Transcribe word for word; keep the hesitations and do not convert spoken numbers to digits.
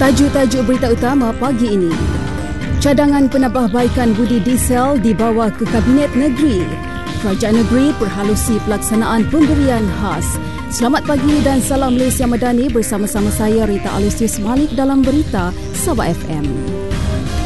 Tajuk-tajuk berita utama pagi ini. Cadangan penambahbaikan budi diesel dibawa ke Kabinet Negeri. Kerajaan negeri perhalusi pelaksanaan pemberian khas. Selamat pagi dan salam Malaysia Madani, bersama-sama saya Rita Alusius Malik dalam berita Sabah F M.